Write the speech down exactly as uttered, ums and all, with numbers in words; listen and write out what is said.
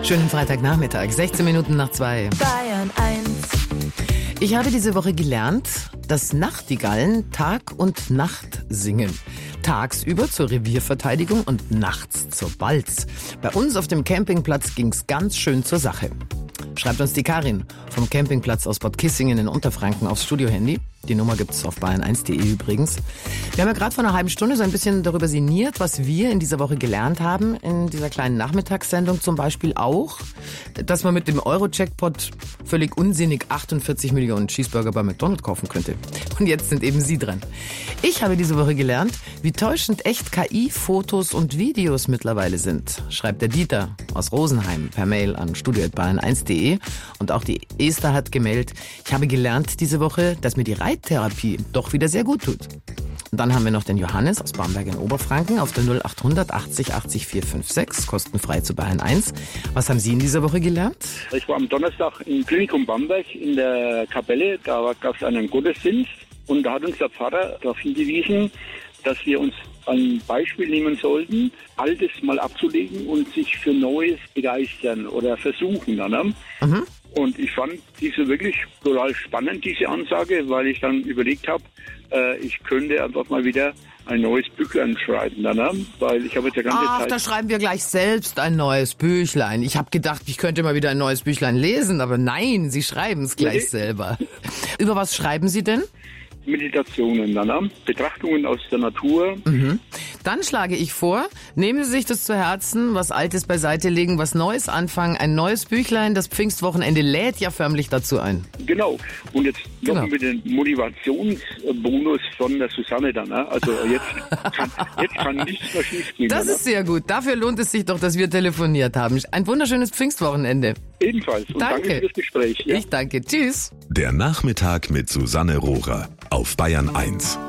Schönen Freitagnachmittag, sechzehn Minuten nach zwei. Bayern eins. Ich habe diese Woche gelernt, dass Nachtigallen Tag und Nacht singen. Tagsüber zur Revierverteidigung und nachts zur Balz. Bei uns auf dem Campingplatz ging's ganz schön zur Sache. Schreibt uns die Karin vom Campingplatz aus Bad Kissingen in Unterfranken aufs Studiohandy. Die Nummer gibt's auf bayern eins punkt de übrigens. Wir haben ja gerade vor einer halben Stunde so ein bisschen darüber sinniert, was wir in dieser Woche gelernt haben, in dieser kleinen Nachmittagssendung zum Beispiel auch, dass man mit dem Euro-Jackpot völlig unsinnig achtundvierzig Millionen Cheeseburger bei McDonald's kaufen könnte. Und jetzt sind eben Sie dran. Ich habe diese Woche gelernt, wie täuschend echt K I-Fotos und Videos mittlerweile sind, schreibt der Dieter aus Rosenheim per Mail an studio at bayern eins punkt de. Und auch die Esther hat gemeldet, ich habe gelernt diese Woche, dass mir die Reittherapie doch wieder sehr gut tut. Und dann haben wir noch den Johannes aus Bamberg in Oberfranken auf der null acht hundert achtzig achtzig vier fünf sechs, kostenfrei zu Bayern eins. Was haben Sie in dieser Woche gelernt? Ich war am Donnerstag im Klinikum Bamberg in der Kapelle, da gab es einen Gottesdienst und da hat uns der Pfarrer darauf hingewiesen, dass wir uns ein Beispiel nehmen sollten, Altes mal abzulegen und sich für Neues begeistern oder versuchen. Ne? Mhm. Und ich fand diese wirklich total spannend, diese Ansage, weil ich dann überlegt habe, äh, ich könnte einfach mal wieder ein neues Büchlein schreiben, ne? Weil ich habe jetzt ja ganze Ach, Zeit... da schreiben wir gleich selbst ein neues Büchlein. Ich habe gedacht, ich könnte mal wieder ein neues Büchlein lesen, aber nein, Sie schreiben es gleich nee. selber. Über was schreiben Sie denn? Meditationen, ne? Betrachtungen aus der Natur. Mhm. Dann schlage ich vor, nehmen Sie sich das zu Herzen, was Altes beiseite legen, was Neues anfangen, ein neues Büchlein. Das Pfingstwochenende lädt ja förmlich dazu ein. Genau. Und jetzt noch Genau. mit dem Motivationsbonus von der Susanne dann. Ne? Also jetzt kann, jetzt kann nichts mehr schief gehen. Das ne? ist sehr gut. Dafür lohnt es sich doch, dass wir telefoniert haben. Ein wunderschönes Pfingstwochenende. Ebenfalls. Und danke, Danke für das Gespräch. Ja. Ich danke. Tschüss. Der Nachmittag mit Susanne Rohrer auf Bayern eins.